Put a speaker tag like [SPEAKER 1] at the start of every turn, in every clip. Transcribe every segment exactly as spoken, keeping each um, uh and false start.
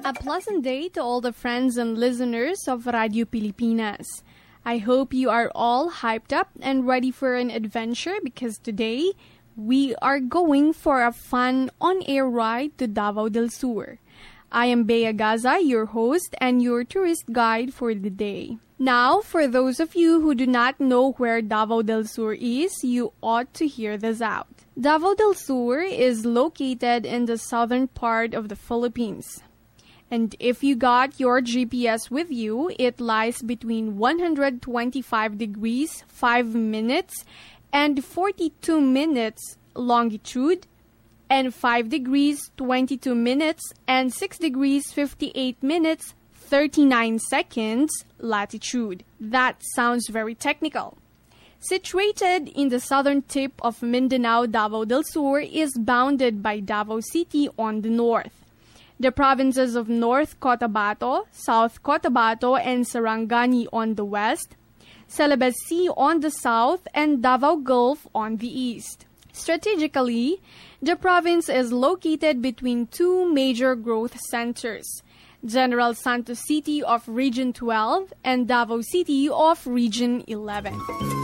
[SPEAKER 1] A pleasant day to all the friends and listeners of Radio Pilipinas. I hope you are all hyped up and ready for an adventure because today we are going for a fun on-air ride to Davao del Sur. I am Bea Gaza, your host and your tourist guide for the day. Now, for those of you who do not know where Davao del Sur is, you ought to hear this out. Davao del Sur is located in the southern part of the Philippines. And if you got your G P S with you, it lies between one hundred twenty-five degrees five minutes and forty-two minutes longitude and five degrees twenty-two minutes and six degrees fifty-eight minutes thirty-nine seconds latitude. That sounds very technical. Situated in the southern tip of Mindanao, Davao del Sur is bounded by Davao City on the north. The provinces of North Cotabato, South Cotabato, and Sarangani on the west, Celebes Sea on the south, and Davao Gulf on the east. Strategically, the province is located between two major growth centers, General Santos City of Region twelve and Davao City of Region eleven.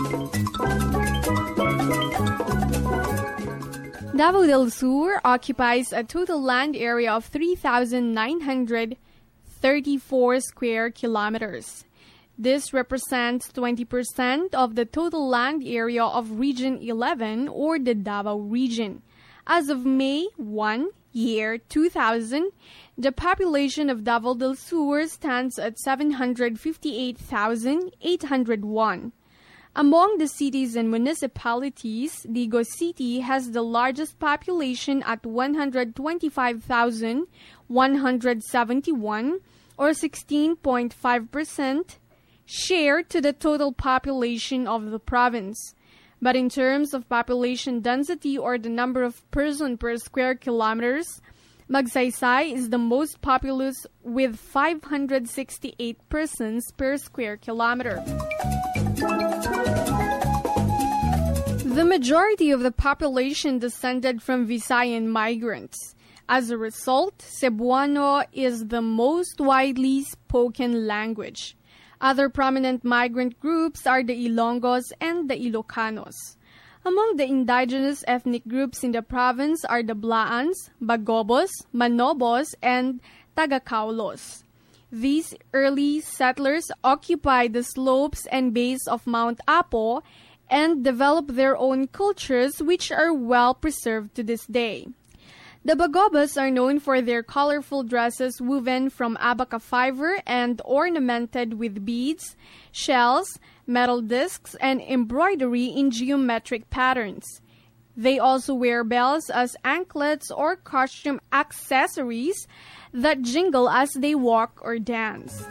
[SPEAKER 1] Davao del Sur occupies a total land area of three thousand nine hundred thirty-four square kilometers. This represents twenty percent of the total land area of Region eleven or the Davao region. As of May first, year two thousand, the population of Davao del Sur stands at seven hundred fifty-eight thousand eight hundred one. Among the cities and municipalities, Digos City has the largest population at one hundred twenty-five thousand one hundred seventy-one or sixteen point five percent share to the total population of the province. But in terms of population density or the number of person per square kilometers, Magsaysay is the most populous with five hundred sixty-eight persons per square kilometer. The majority of the population descended from Visayan migrants. As a result, Cebuano is the most widely spoken language. Other prominent migrant groups are the Ilonggos and the Ilocanos. Among the indigenous ethnic groups in the province are the Blaans, Bagobos, Manobos, and Tagacaulos. These early settlers occupied the slopes and base of Mount Apo and developed their own cultures which are well preserved to this day. The Bagobos are known for their colorful dresses woven from abaca fiber and ornamented with beads, shells, metal discs, and embroidery in geometric patterns. They also wear bells as anklets or costume accessories that jingle as they walk or dance.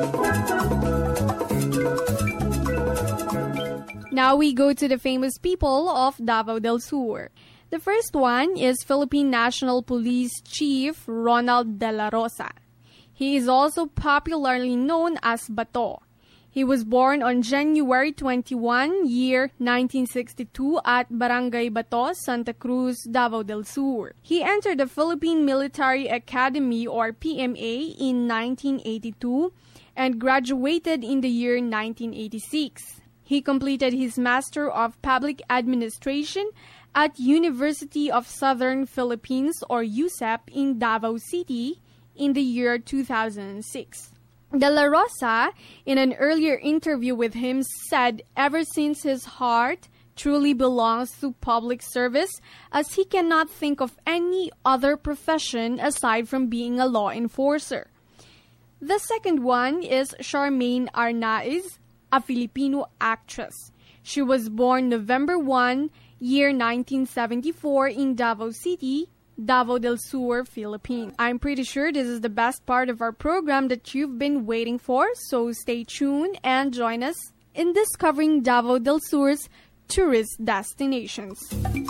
[SPEAKER 1] Now we go to the famous people of Davao del Sur. The first one is Philippine National Police Chief Ronald De La Rosa. He is also popularly known as Bato. He was born on January twenty-first, year nineteen sixty-two at Barangay Bato, Santa Cruz, Davao del Sur. He entered the Philippine Military Academy or P M A in nineteen eighty-two and graduated in the year nineteen eighty-six. He completed his Master of Public Administration at University of Southern Philippines or U S E P in Davao City in the year two thousand six. De La Rosa, in an earlier interview with him, said ever since his heart truly belongs to public service as he cannot think of any other profession aside from being a law enforcer. The second one is Charmaine Arnaiz, a Filipino actress. She was born November first, year nineteen seventy-four in Davao City, Davao del Sur, Philippines. I'm pretty sure this is the best part of our program that you've been waiting for, so stay tuned and join us in discovering Davao del Sur's tourist destinations.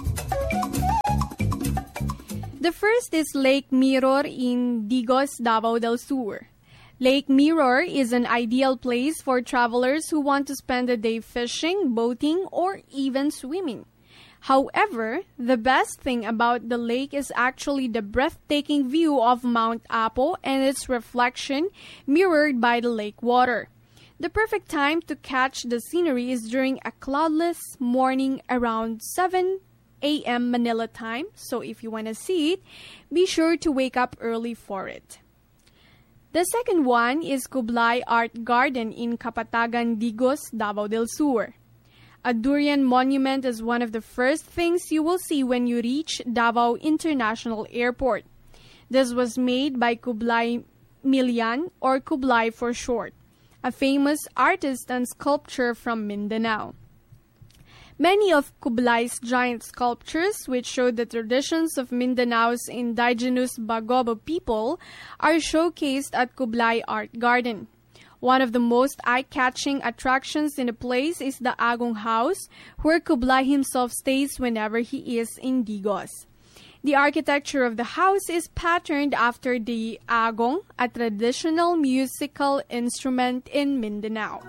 [SPEAKER 1] The first is Lake Mirror in Digos, Davao del Sur. Lake Mirror is an ideal place for travelers who want to spend a day fishing, boating, or even swimming. However, the best thing about the lake is actually the breathtaking view of Mount Apo and its reflection mirrored by the lake water. The perfect time to catch the scenery is during a cloudless morning around seven a m Manila time, so if you want to see it, be sure to wake up early for it. The second one is Kublai Art Garden in Kapatagan, Digos, Davao del Sur. A durian monument is one of the first things you will see when you reach Davao International Airport. This was made by Kublai Milian, or Kublai for short, a famous artist and sculptor from Mindanao. Many of Kublai's giant sculptures, which show the traditions of Mindanao's indigenous Bagobo people, are showcased at Kublai Art Garden. One of the most eye-catching attractions in the place is the Agong House, where Kublai himself stays whenever he is in Digos. The architecture of the house is patterned after the agong, a traditional musical instrument in Mindanao.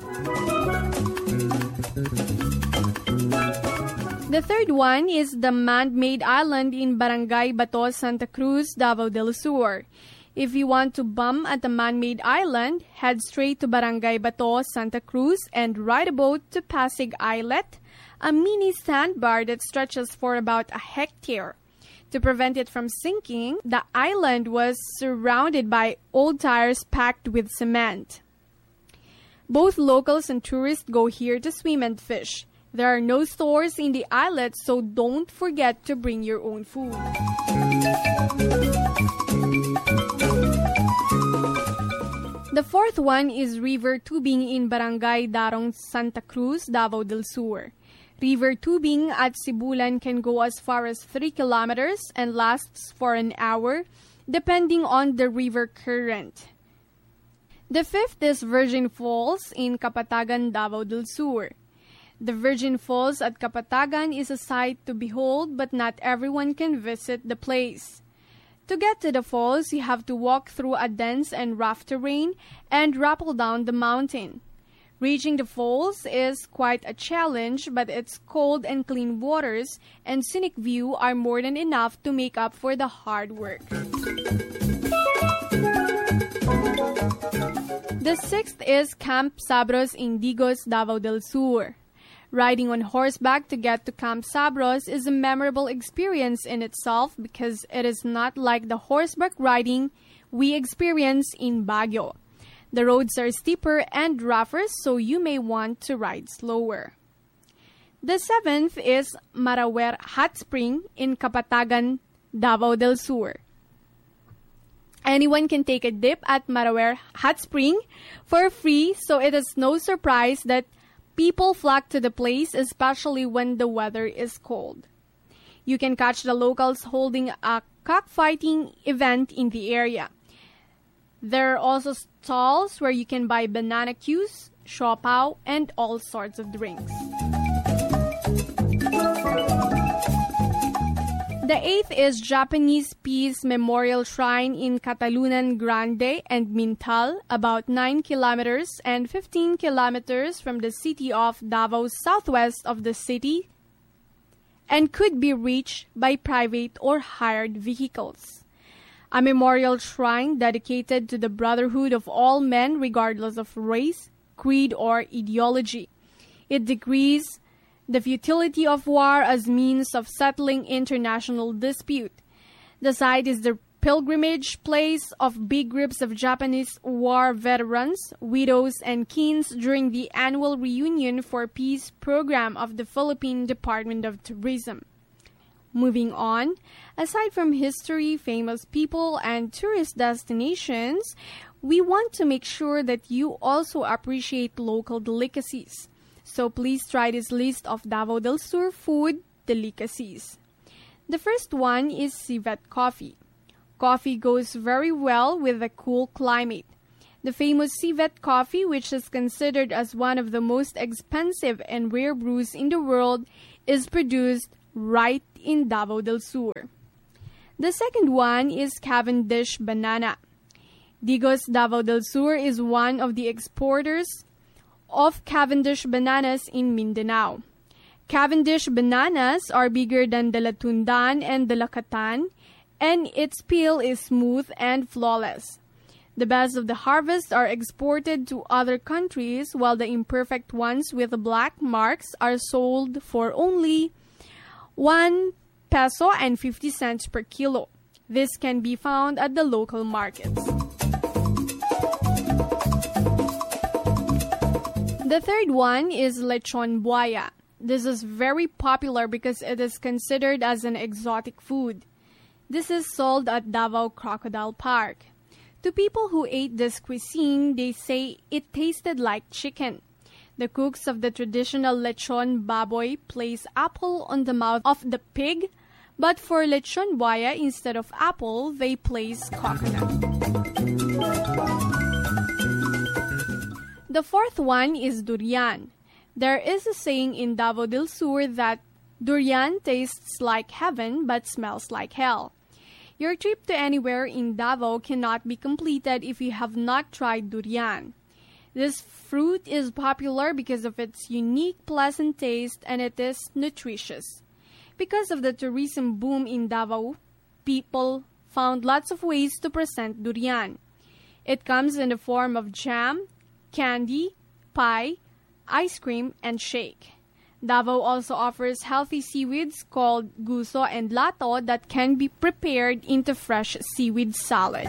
[SPEAKER 1] The third one is the man-made island in Barangay Bato, Santa Cruz, Davao del Sur. If you want to bum at the man-made island, head straight to Barangay Bato, Santa Cruz, and ride a boat to Pasig Islet, a mini sandbar that stretches for about a hectare. To prevent it from sinking, the island was surrounded by old tires packed with cement. Both locals and tourists go here to swim and fish. There are no stores in the islet, so don't forget to bring your own food. The fourth one is River Tubing in Barangay Darong, Santa Cruz, Davao del Sur. River tubing at Sibulan can go as far as three kilometers and lasts for an hour, depending on the river current. The fifth is Virgin Falls in Kapatagan, Davao del Sur. The Virgin Falls at Kapatagan is a sight to behold, but not everyone can visit the place. To get to the falls, you have to walk through a dense and rough terrain and rappel down the mountain. Reaching the falls is quite a challenge, but its cold and clean waters and scenic view are more than enough to make up for the hard work. The sixth is Camp Sabros in Digos, Davao del Sur. Riding on horseback to get to Camp Sabros is a memorable experience in itself because it is not like the horseback riding we experience in Baguio. The roads are steeper and rougher, so you may want to ride slower. The seventh is Marawer Hot Spring in Kapatagan, Davao del Sur. Anyone can take a dip at Marawer Hot Spring for free, so it is no surprise that people flock to the place, especially when the weather is cold. You can catch the locals holding a cockfighting event in the area. There are also stalls where you can buy banana cues, siopaw, and all sorts of drinks. The eighth is Japanese Peace Memorial Shrine in Catalunan Grande and Mintal, about nine kilometers and fifteen kilometers from the city of Davao, southwest of the city, and could be reached by private or hired vehicles. A memorial shrine dedicated to the brotherhood of all men regardless of race, creed, or ideology. It decrees the futility of war as means of settling international dispute. The site is the pilgrimage place of big groups of Japanese war veterans, widows, and kins during the annual Reunion for Peace program of the Philippine Department of Tourism. Moving on, aside from history, famous people, and tourist destinations, we want to make sure that you also appreciate local delicacies. So please try this list of Davao del Sur food delicacies. The first one is civet coffee. Coffee goes very well with a cool climate. The famous civet coffee, which is considered as one of the most expensive and rare brews in the world, is produced right in Davao del Sur. The second one is Cavendish banana. Digos, Davao del Sur is one of the exporters of Cavendish bananas in Mindanao. Cavendish bananas are bigger than the Latundan and the Lakatan, and its peel is smooth and flawless. The best of the harvest are exported to other countries, while the imperfect ones with black marks are sold for only one peso and fifty cents per kilo. This can be found at the local markets. The third one is lechon buaya. This is very popular because it is considered as an exotic food. This is sold at Davao Crocodile Park. To people who ate this cuisine, they say it tasted like chicken. The cooks of the traditional lechon baboy place apple on the mouth of the pig, but for lechon buaya, instead of apple, they place coconut. The fourth one is durian. There is a saying in Davao del Sur that durian tastes like heaven but smells like hell. Your trip to anywhere in Davao cannot be completed if you have not tried durian. This fruit is popular because of its unique, pleasant taste, and it is nutritious. Because of the tourism boom in Davao, people found lots of ways to present durian. It comes in the form of jam, candy, pie, ice cream, and shake. Davao also offers healthy seaweeds called guso and lato that can be prepared into fresh seaweed salad.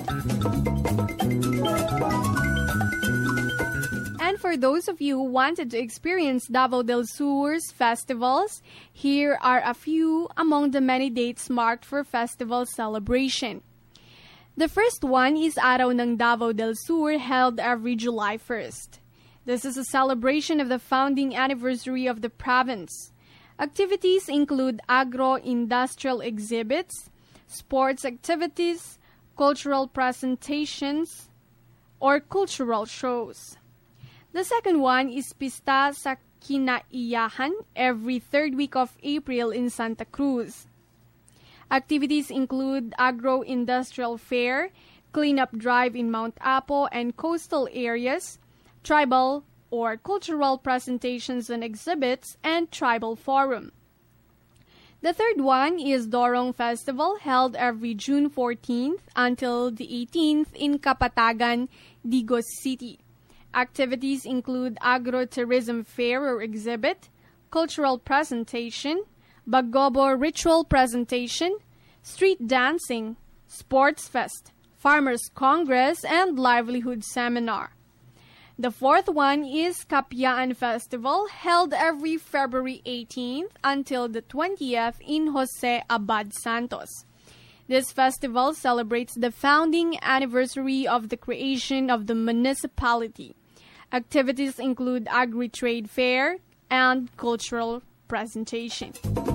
[SPEAKER 1] And for those of you who wanted to experience Davao del Sur's festivals, here are a few among the many dates marked for festival celebration. The first one is Araw ng Davao del Sur, held every July first. This is a celebration of the founding anniversary of the province. Activities include agro-industrial exhibits, sports activities, cultural presentations, or cultural shows. The second one is Pista sa Kinaiyahan, every third week of April in Santa Cruz. Activities include agro-industrial fair, cleanup drive in Mount Apo and coastal areas, tribal or cultural presentations and exhibits, and tribal forum. The third one is Dorong Festival, held every June fourteenth until the eighteenth in Kapatagan, Digos City. Activities include agro-tourism fair or exhibit, cultural presentation, Bagobo ritual presentation, street dancing, sports fest, farmers congress, and livelihood seminar. The fourth one is Kapiaan Festival, held every February eighteenth until the twentieth in Jose Abad Santos. This festival celebrates the founding anniversary of the creation of the municipality. Activities include agri-trade fair and cultural presentation.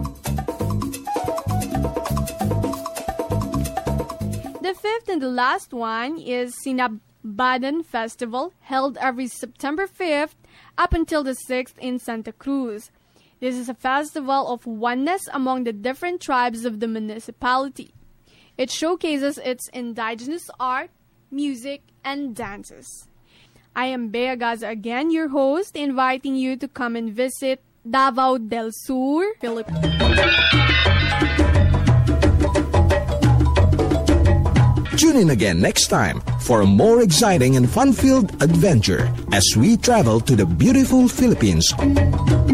[SPEAKER 1] The fifth and the last one is Sinabadan Festival, held every September fifth up until the sixth in Santa Cruz. This is a festival of oneness among the different tribes of the municipality. It showcases its indigenous art, music, and dances. I am Bea Gaza again, your host, inviting you to come and visit Davao del Sur, Philippines.
[SPEAKER 2] Tune in again next time for a more exciting and fun-filled adventure as we travel to the beautiful Philippines.